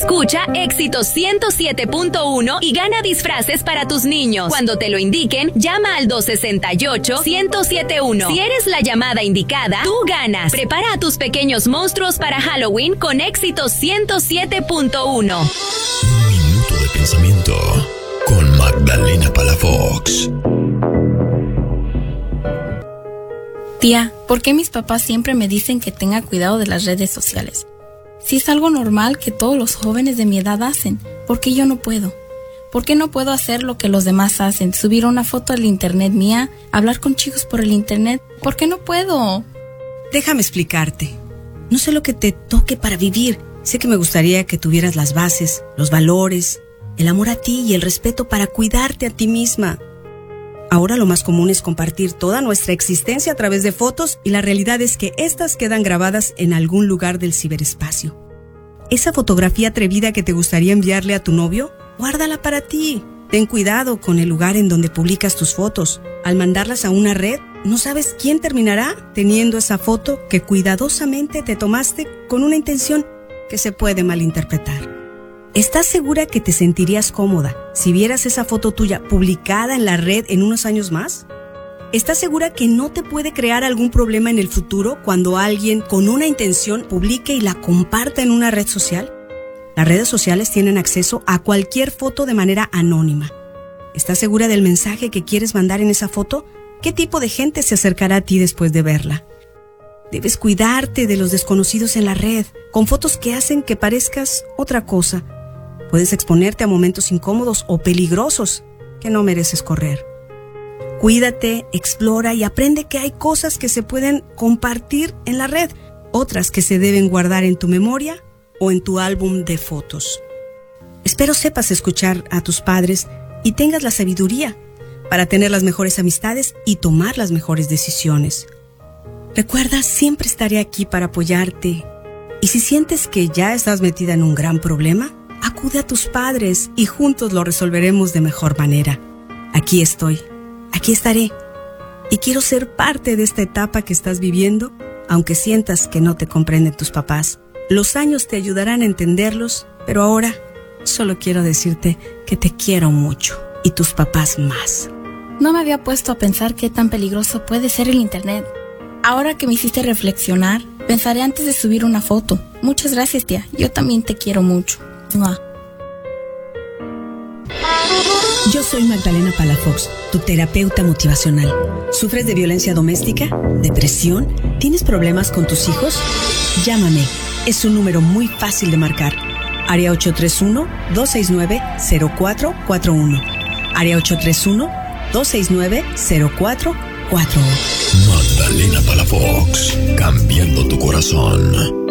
Escucha Éxitos 107.1 y gana disfraces para tus niños. Cuando te lo indiquen, llama al 268-1071. Si eres la llamada indicada, tú ganas. Prepara a tus pequeños monstruos para Halloween con Éxitos 107.1. Un minuto de pensamiento con Magdalena Palafox. Tía, ¿por qué mis papás siempre me dicen que tenga cuidado de las redes sociales? Si es algo normal que todos los jóvenes de mi edad hacen, ¿por qué yo no puedo? ¿Por qué no puedo hacer lo que los demás hacen? Subir una foto al internet mía, hablar con chicos por el internet. ¿Por qué no puedo? Déjame explicarte. No sé lo que te toque para vivir. Sé que me gustaría que tuvieras las bases, los valores, el amor a ti y el respeto para cuidarte a ti misma. Ahora lo más común es compartir toda nuestra existencia a través de fotos y la realidad es que estas quedan grabadas en algún lugar del ciberespacio. Esa fotografía atrevida que te gustaría enviarle a tu novio, guárdala para ti. Ten cuidado con el lugar en donde publicas tus fotos. Al mandarlas a una red, no sabes quién terminará teniendo esa foto que cuidadosamente te tomaste con una intención que se puede malinterpretar. ¿Estás segura que te sentirías cómoda si vieras esa foto tuya publicada en la red en unos años más? ¿Estás segura que no te puede crear algún problema en el futuro cuando alguien con una intención publique y la comparta en una red social? Las redes sociales tienen acceso a cualquier foto de manera anónima. ¿Estás segura del mensaje que quieres mandar en esa foto? ¿Qué tipo de gente se acercará a ti después de verla? Debes cuidarte de los desconocidos en la red, con fotos que hacen que parezcas otra cosa. Puedes exponerte a momentos incómodos o peligrosos que no mereces correr. Cuídate, explora y aprende que hay cosas que se pueden compartir en la red, otras que se deben guardar en tu memoria o en tu álbum de fotos. Espero sepas escuchar a tus padres y tengas la sabiduría para tener las mejores amistades y tomar las mejores decisiones. Recuerda, siempre estaré aquí para apoyarte. Y si sientes que ya estás metida en un gran problema, acude a tus padres y juntos lo resolveremos de mejor manera. Aquí estoy, aquí estaré. Y quiero ser parte de esta etapa que estás viviendo, aunque sientas que no te comprenden tus papás. Los años te ayudarán a entenderlos, pero ahora solo quiero decirte que te quiero mucho y tus papás más. No me había puesto a pensar qué tan peligroso puede ser el internet. Ahora que me hiciste reflexionar, pensaré antes de subir una foto. Muchas gracias, tía. Yo también te quiero mucho. Yo soy Magdalena Palafox, tu terapeuta motivacional. ¿Sufres de violencia doméstica? ¿Depresión? ¿Tienes problemas con tus hijos? Llámame. Es un número muy fácil de marcar. Área 831-269-0441. Área 831-269-0441. Magdalena Palafox, cambiando tu corazón.